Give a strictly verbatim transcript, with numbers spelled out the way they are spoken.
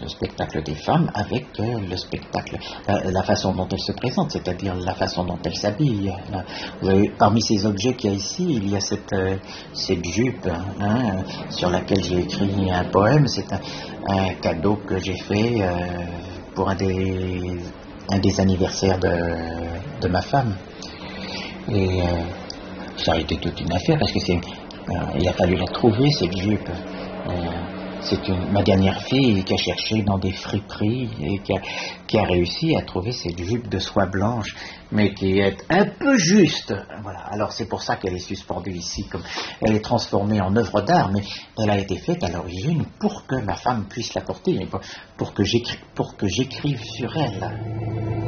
le spectacle des femmes avec euh, le spectacle, la, la façon dont elles se présentent, c'est-à-dire la façon dont elles s'habillent. Vous avez, parmi ces objets qu'il y a ici, il y a cette, euh, cette jupe hein, sur laquelle j'ai écrit un poème. C'est un, un cadeau que j'ai fait euh, pour un des, un des anniversaires de, de ma femme. Et euh, ça a été toute une affaire parce que c'est, euh, il a fallu la trouver cette jupe. Euh, c'est une, ma dernière fille qui a cherché dans des friperies et qui a, qui a réussi à trouver cette jupe de soie blanche, mais qui est un peu juste. Voilà. Alors c'est pour ça qu'elle est suspendue ici, comme elle est transformée en œuvre d'art, mais elle a été faite à l'origine pour que ma femme puisse la porter, pour, pour que j'écri, pour que j'écrive sur elle.